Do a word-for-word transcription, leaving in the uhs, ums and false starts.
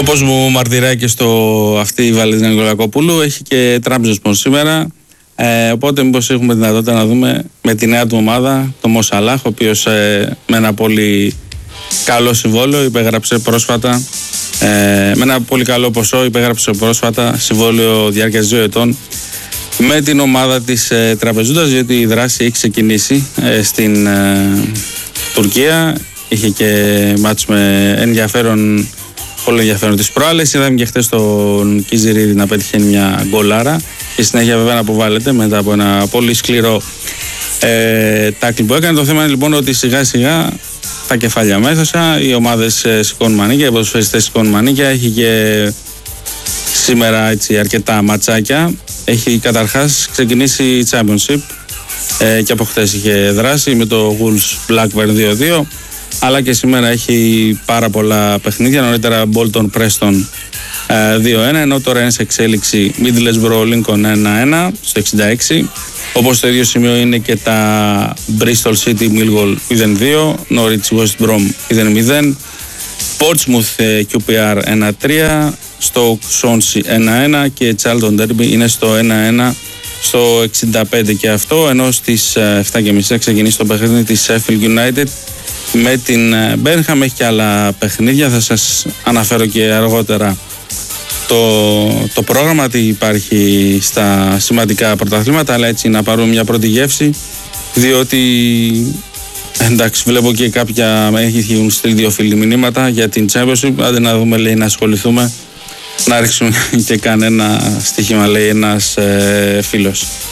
Όπως μου μαρτυράει και στο αυτή η Βαλεντίνα Νικολακοπούλου, έχει και Τραμπζονσπορ σήμερα. Ε, οπότε μήπως έχουμε δυνατότητα να δούμε με τη νέα του ομάδα, το Μο Σαλάχ, ο οποίος ε, με ένα πολύ καλό συμβόλαιο υπέγραψε πρόσφατα, ε, με ένα πολύ καλό ποσό υπέγραψε πρόσφατα συμβόλαιο διάρκειας δύο ετών με την ομάδα της ε, Τραπεζούντας, διότι η δράση έχει ξεκινήσει ε, στην ε, Τουρκία. Είχε και μάτς με ενδιαφέρον, πολύ ενδιαφέρον τις προάλλες. Είδαμε και χτες τον Κιζιρίδη να πετυχαίνει μια γκολάρα και συνέχεια βέβαια να αποβάλλεται μετά από ένα πολύ σκληρό ε, τάκλι που έκανε. Το θέμα είναι λοιπόν ότι σιγά σιγά τα κεφάλια μέσα, οι ομάδες ε, σηκώνουν μανίκια, οι ποδοσφαιριστές σηκώνουν μανίκια. Έχει και σήμερα έτσι, αρκετά ματσάκια. Έχει καταρχάς ξεκινήσει η Championship ε, και από χτες είχε δράσει με το Wolves Blackburn δύο δύο, αλλά και σήμερα έχει πάρα πολλά παιχνίδια. Νωρίτερα Bolton Preston ε, δύο ένα, ενώ τώρα είναι σε εξέλιξη Middlesbrough Lincoln ένα ένα στο εξήντα έξι. Όπως στο ίδιο σημείο είναι και τα Bristol City Millwall μηδέν δύο, Norwich West Brom μηδέν μηδέν, Portsmouth κιου πι αρ ένα τρία, Stoke Swansea ένα ένα και Charlton Derby είναι στο ένα ένα στο εξήντα πέντε και αυτό, ενώ στις εφτά και μισή θα ξεκινήσει το παιχνίδι της Sheffield United με την Birmingham. Έχει και άλλα παιχνίδια, θα σας αναφέρω και αργότερα το, το πρόγραμμα τι υπάρχει στα σημαντικά πρωταθλήματα, αλλά έτσι να πάρουμε μια πρώτη γεύση, διότι εντάξει βλέπω και κάποια έχουν στείλει δύο φίλοι μηνύματα για την Championship. Άντε να δούμε, λέει, να ασχοληθούμε, να ρίξουμε και κανένα στοίχημα, λέει ένας ε, φίλος.